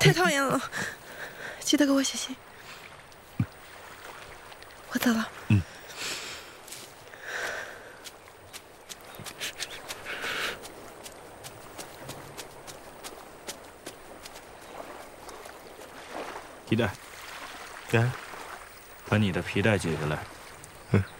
太讨厌了，记得给我写信。我走了。 皮带，把你的皮带解下来。